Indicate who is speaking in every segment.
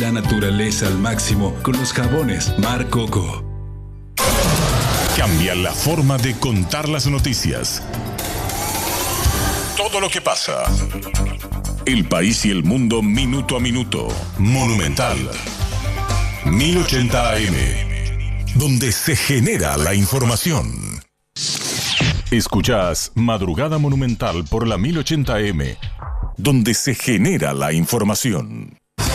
Speaker 1: La naturaleza al máximo con los jabones Mar Coco.
Speaker 2: Cambia la forma de contar las noticias. Todo lo que pasa. El país y el mundo minuto a minuto. Monumental. 1080 AM. Donde se genera la información. Escuchás Madrugada Monumental por la 1080 AM. Donde se genera la información.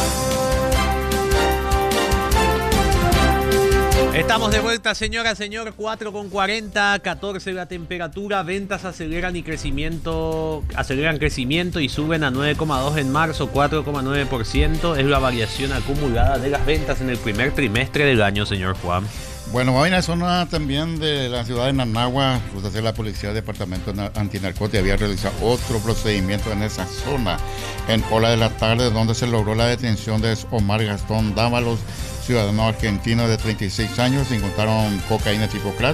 Speaker 3: Estamos de vuelta, señora, señor. 4:40, 14 la temperatura. Ventas aceleran crecimiento y suben a 9,2 en marzo, 4,9%. Es la variación acumulada de las ventas en el primer trimestre del año, señor Juan.
Speaker 4: Bueno, hay una zona también de la ciudad de Nanagua, pues la policía del departamento antinarcótica había realizado otro procedimiento en esa zona en hora de la tarde, donde se logró la detención de Omar Gastón Dávalos, ciudadano argentino de 36 años. Se encontraron cocaína tipo crack,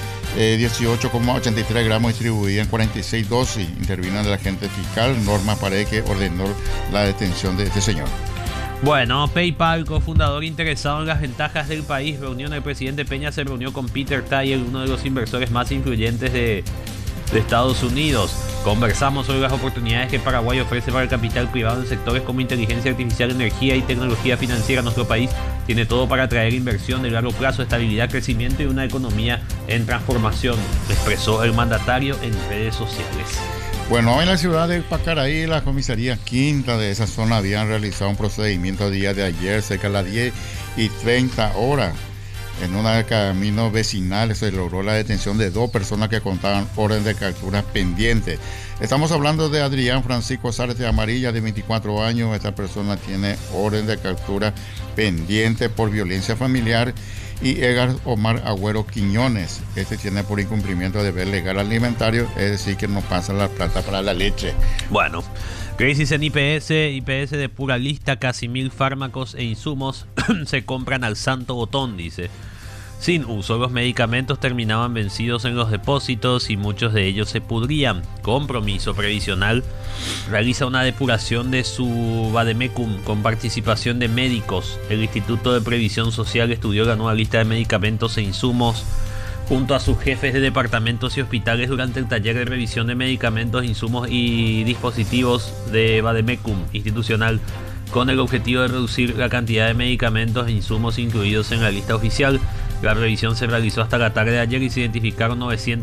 Speaker 4: 18,83 gramos distribuida en 46 dosis. Intervino el agente fiscal Norma Paredes, que ordenó la detención de este señor.
Speaker 3: Bueno, PayPal, cofundador interesado en las ventajas del país. Reunión del presidente Peña se reunió con Peter Thiel, uno de los inversores más influyentes de Estados Unidos. Conversamos sobre las oportunidades que Paraguay ofrece para el capital privado en sectores como inteligencia artificial, energía y tecnología financiera. Nuestro país tiene todo para atraer inversión de largo plazo, estabilidad, crecimiento y una economía en transformación, expresó el mandatario en redes sociales.
Speaker 4: Bueno, hoy en la ciudad de Pacaraí, la comisaría quinta de esa zona habían realizado un procedimiento el día de ayer, cerca de las 10:30 horas. En una camino vecinal se logró la detención de 2 personas que contaban orden de captura pendiente. Estamos hablando de Adrián Francisco Zárate Amarilla, de 24 años. Esta persona tiene orden de captura pendiente por violencia familiar. Y Edgar Omar Agüero Quiñones, este tiene por incumplimiento de deber legal alimentario, es decir, que no pasa la plata para la leche.
Speaker 3: Bueno, crisis en IPS de pura lista, casi 1000 fármacos e insumos se compran al santo botón, dice. Sin uso, los medicamentos terminaban vencidos en los depósitos y muchos de ellos se pudrían. Compromiso Previsional realiza una depuración de su vademecum con participación de médicos. El Instituto de Previsión Social estudió la nueva lista de medicamentos e insumos junto a sus jefes de departamentos y hospitales durante el taller de revisión de medicamentos, insumos y dispositivos de vademecum institucional, con el objetivo de reducir la cantidad de medicamentos e insumos incluidos en la lista oficial. La revisión se realizó hasta la tarde de ayer y se identificaron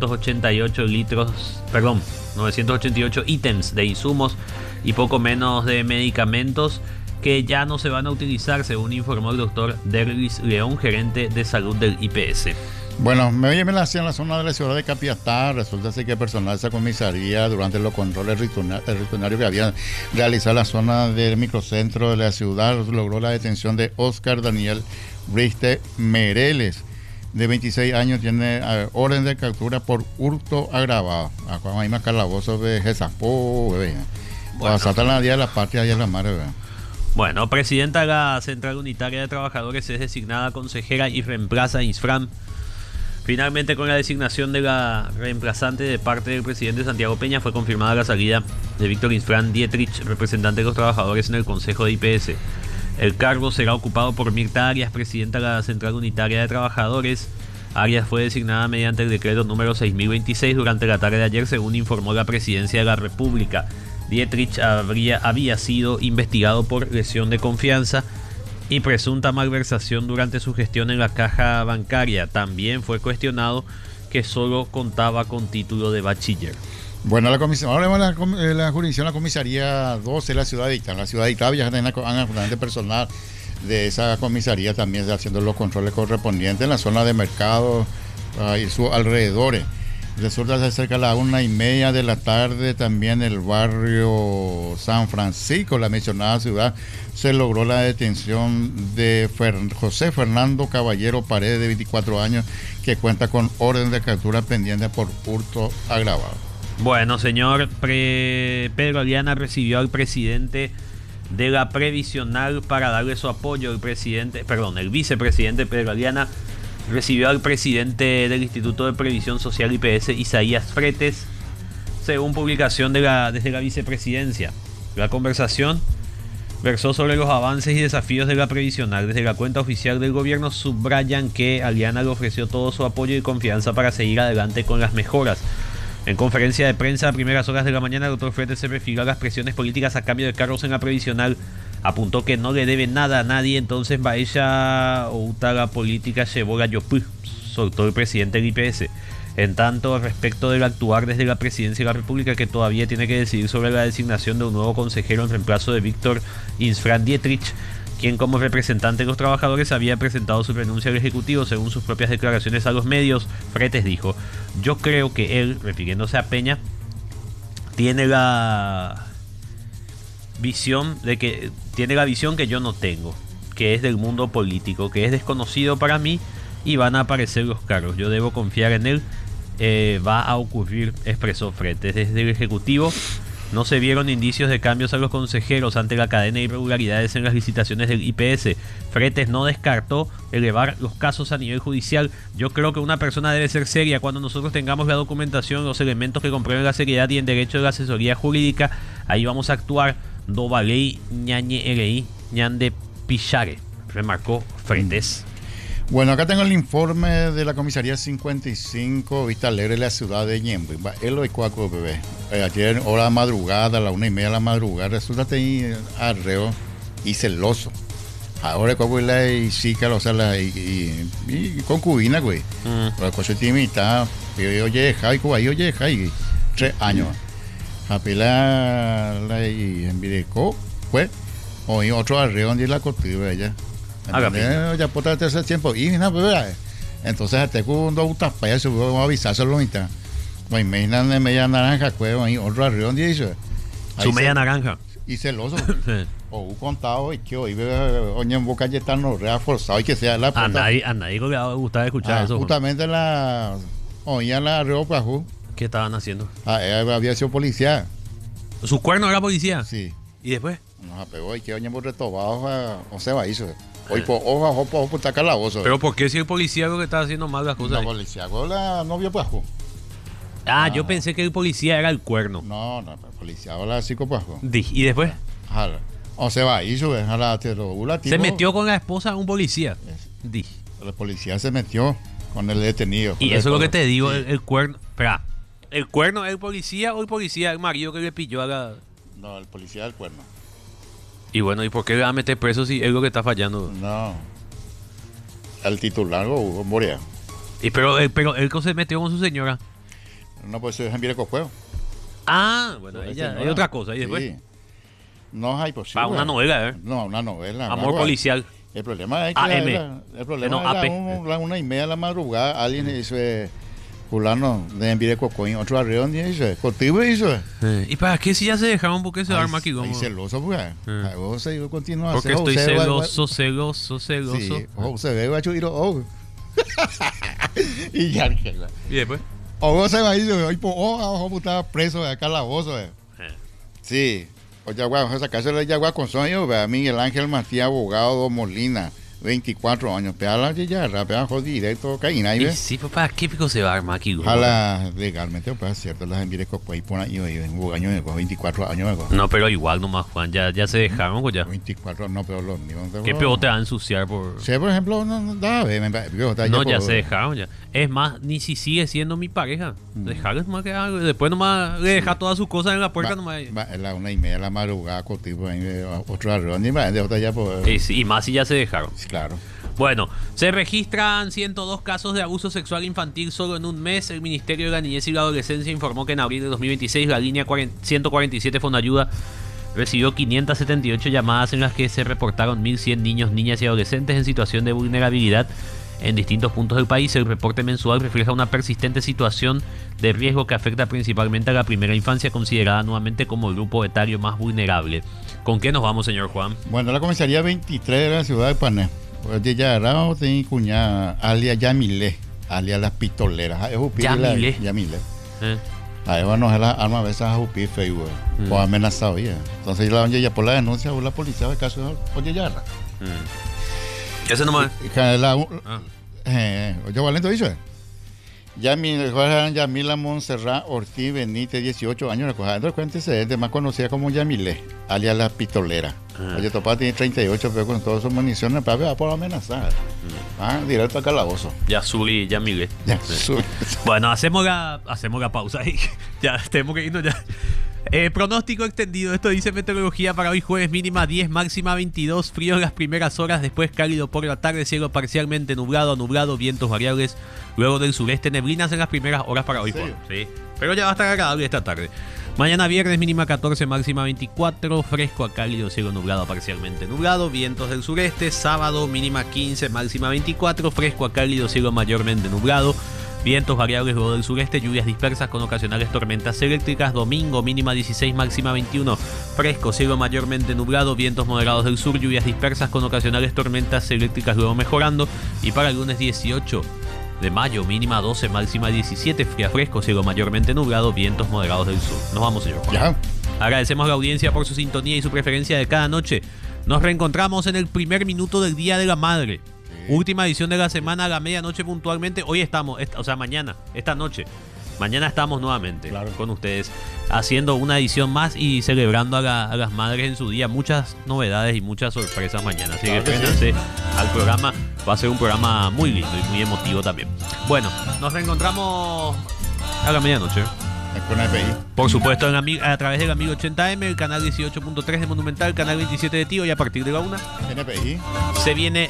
Speaker 3: 988 ítems de insumos y poco menos de medicamentos que ya no se van a utilizar, según informó el doctor Derlis León, gerente de salud del IPS.
Speaker 4: Bueno, me hacía en la zona de la ciudad de Capiatá. Resulta ser que personal de esa comisaría, durante los controles rutinarios que habían realizado en la zona del microcentro de la ciudad, logró la detención de Oscar Daniel Briste Mereles, de 26 años. Tiene orden de captura por hurto agravado. Acá hay más calabozos de Gesapó, bebé. Bueno, saltan la día de la patria y de la madre, bebé.
Speaker 3: Bueno, presidenta de la Central Unitaria de Trabajadores es designada consejera y reemplaza a Insfram. Finalmente, con la designación de la reemplazante de parte del presidente Santiago Peña, fue confirmada la salida de Víctor Insfram Dietrich, representante de los trabajadores en el Consejo de IPS. El cargo será ocupado por Mirta Arias, presidenta de la Central Unitaria de Trabajadores. Arias fue designada mediante el decreto número 6026 durante la tarde de ayer, según informó la Presidencia de la República. Dietrich había sido investigado por lesión de confianza y presunta malversación durante su gestión en la caja bancaria. También fue cuestionado que solo contaba con título de bachiller.
Speaker 4: Bueno, la comisión, ahora vemos la jurisdicción, la comisaría 12 de la ciudad de Itá. La ciudad de Itá ya tiene absolutamente personal de esa comisaría también haciendo los controles correspondientes en la zona de mercado y sus alrededores. Resulta ser cerca de las 1:30 de la tarde, también en el barrio San Francisco, la mencionada ciudad, se logró la detención de José Fernando Caballero Paredes, de 24 años, que cuenta con orden de captura pendiente por hurto agravado.
Speaker 3: Bueno, señor, Pedro Aliana recibió al presidente de la Previsional para darle su apoyo. El vicepresidente Pedro Aliana recibió al presidente del Instituto de Previsión Social IPS, Isaías Fretes, según publicación desde la vicepresidencia. La conversación Versó sobre los avances y desafíos de la previsional. Desde la cuenta oficial del gobierno subrayan que Aliana le ofreció todo su apoyo y confianza para seguir adelante con las mejoras. En conferencia de prensa a primeras horas de la mañana, el doctor Fretes se refirió a las presiones políticas a cambio de cargos en la previsional. Apuntó que no le debe nada a nadie, entonces va ella o la política llevó la yopú, soltó el presidente del IPS. En tanto, respecto del actuar desde la presidencia de la República, que todavía tiene que decidir sobre la designación de un nuevo consejero en reemplazo de Víctor Insfrán Dietrich, quien como representante de los trabajadores había presentado su renuncia al Ejecutivo. Según sus propias declaraciones a los medios, Fretes dijo: yo creo que él, refiriéndose a Peña, tiene la visión que yo no tengo, que es del mundo político, que es desconocido para mí y van a aparecer los cargos. Yo debo confiar en él. Va a ocurrir, expresó Fretes. Desde el Ejecutivo no se vieron indicios de cambios a los consejeros ante la cadena de irregularidades en las licitaciones del IPS. Fretes no descartó elevar los casos a nivel judicial. Yo creo que una persona debe ser seria. Cuando nosotros tengamos la documentación, los elementos que comprueben la seriedad y el derecho de la asesoría jurídica, ahí vamos a actuar. Do valei ñañe erei ñande pichare, remarcó Fretes.
Speaker 4: Bueno, acá tengo el informe de la comisaría 55, Vista Alegre de la ciudad de Ñemby. Es lo de Cuaco, bebé. Ayer, hora de madrugada, a la 1:30 de la madrugada, resulta que hay arreo y celoso. Ahora, Cuaco y chica, o sea, y concubina, güey. La cosa es timita. Oye, Jai, oye, Jai, 3 años. Apela la envidecó, pues, hoy otro arreo donde la cotiva ella. Ya por ese tiempo y no, bebé. Entonces hasta cuando gusta para eso vamos a avisárselo ahorita. Pues imagínate media naranja, pues, ahí otro arreo donde dice.
Speaker 3: Su media naranja.
Speaker 4: Y celoso. O un contado y que hoy oye en boca ya están reforzados y que sea la
Speaker 3: a nadie le va a gustar escuchar eso.
Speaker 4: Justamente oía la arreo pajú.
Speaker 3: ¿Qué estaban haciendo?
Speaker 4: Había sido policía.
Speaker 3: ¿Su cuerno era policía?
Speaker 4: Sí.
Speaker 3: ¿Y después?
Speaker 4: Nos apegó y que oye por retobado o se va a hizo. Hoy por ojo por tacar la voz.
Speaker 3: Pero ¿por qué si el policía lo que estaba haciendo mal las cosas?
Speaker 4: El policía con la novia pajú.
Speaker 3: Yo pensé que el policía era el cuerno.
Speaker 4: No, el policía la psicopajo.
Speaker 3: ¿Y después?
Speaker 4: O se va a hizo,
Speaker 3: se metió con la esposa de un policía.
Speaker 4: El policía se metió con el detenido.
Speaker 3: Y eso es lo que te digo, el cuerno. Espera. ¿El cuerno es el policía o el policía el marido que le pilló a la...?
Speaker 4: No, el policía del cuerno.
Speaker 3: Y bueno, ¿y por qué le va a meter preso si es lo que está fallando?
Speaker 4: No. El titular o Moria.
Speaker 3: Pero él se metió con su señora.
Speaker 4: No, pues es en Virecojuego.
Speaker 3: Bueno, ella hay otra cosa. ¿Y después?
Speaker 4: Sí. No hay posible.
Speaker 3: Para una novela,
Speaker 4: No, una novela.
Speaker 3: Amor policial.
Speaker 4: El problema es que el problema es la 1:30 de la madrugada. Alguien dice... Fulano de enviar cocoín, otro arreón y dice, contigo hizo.
Speaker 3: ¿Y para qué si ya se dejaron? ¿Por qué se arma aquí?
Speaker 4: Ahí celoso, pues. Vos se continúa.
Speaker 3: Porque estoy celoso. Sí,
Speaker 4: se ve, guacho, y ya.
Speaker 3: ¿Y después?
Speaker 4: O se va a ir, hoy por ojo, estaba preso de acá la voz, Sí. O Yaguá, esa casa de Yaguá con sueño, Miguel Ángel Matías, abogado, Molina. 24 años, pega directo, caína y
Speaker 3: sí, papá, ¿qué pico se va a armar aquí?
Speaker 4: Ojalá legalmente, pues es cierto, las envíes con ahí por ahí, un año, 24 años.
Speaker 3: No, pero igual nomás, Juan, ya se dejaron, pues ya.
Speaker 4: 24, no, pero los míos.
Speaker 3: ¿Qué peor te va a ensuciar por...?
Speaker 4: Sí, por ejemplo,
Speaker 3: ya se dejaron ya. Es más, ni si sigue siendo mi pareja. Dejarles más que algo. Después nomás le deja todas sus cosas en la puerta nomás.
Speaker 4: Es la 1:30 de la madrugada, contigo, otro arreón, y más de otra ya por...
Speaker 3: Y más si ya se dejaron.
Speaker 4: Claro.
Speaker 3: Bueno, se registran 102 casos de abuso sexual infantil solo en un mes. El Ministerio de la Niñez y la Adolescencia informó que en abril de 2026 la línea 147 Fonayuda recibió 578 llamadas en las que se reportaron 1.100 niños, niñas y adolescentes en situación de vulnerabilidad en distintos puntos del país. El reporte mensual refleja una persistente situación de riesgo que afecta principalmente a la primera infancia, considerada nuevamente como el grupo etario más vulnerable. ¿Con qué nos vamos, señor Juan?
Speaker 4: Bueno, la comisaría 23 de la ciudad de Pané. Pues ya era tenía cuñada alias Yamile, alias las pistoleras. Yamile. Ahí van a las armas a veces a jupir feo, o amenazado ya. Entonces la doña ya por la denuncia o la policía de caso oye ya.
Speaker 3: Ese nomás.
Speaker 4: Oye, Valento dice. Yamila Montserrat Ortiz Benítez, 18 años, entonces cuéntese, es de más conocida como Yamile, alias la pistolera. Valledupar tiene 38, pero con todas sus municiones, para va por amenazar. Directo al calabozo.
Speaker 3: Ya Zuli, ya Miguel.
Speaker 4: Ya,
Speaker 3: Bueno, hacemos la pausa ahí. Ya tenemos que irnos ya. Pronóstico extendido, esto dice meteorología para hoy jueves, mínima 10, máxima 22, frío en las primeras horas, después cálido por la tarde, cielo parcialmente nublado a nublado, vientos variables, luego del sureste, neblinas en las primeras horas para hoy. Sí. Pero ya va a estar agradable esta tarde. Mañana viernes, mínima 14, máxima 24, fresco a cálido, cielo nublado a parcialmente nublado, vientos del sureste, sábado mínima 15, máxima 24, fresco a cálido, cielo mayormente nublado, vientos variables luego del sureste, lluvias dispersas con ocasionales tormentas eléctricas. Domingo mínima 16, máxima 21. Fresco, cielo mayormente nublado, vientos moderados del sur, lluvias dispersas con ocasionales tormentas eléctricas luego mejorando. Y para el lunes 18 de mayo, mínima 12, máxima 17. Fría fresco, cielo mayormente nublado, vientos moderados del sur. Nos vamos, señor Juan.
Speaker 4: Ya.
Speaker 3: Agradecemos a la audiencia por su sintonía y su preferencia de cada noche. Nos reencontramos en el primer minuto del Día de la Madre. Última edición de la semana a la medianoche puntualmente. Hoy estamos, mañana, esta noche. Mañana estamos nuevamente con ustedes haciendo una edición más y celebrando a las madres en su día. Muchas novedades y muchas sorpresas mañana. Así que espérense al programa. Va a ser un programa muy lindo y muy emotivo también. Bueno, nos reencontramos a la medianoche.
Speaker 4: Con EPI.
Speaker 3: Por supuesto, a través del Amigo 80M, el canal 18.3 de Monumental, canal 27 de Tío, y a partir de la 1
Speaker 4: NPI.
Speaker 3: se viene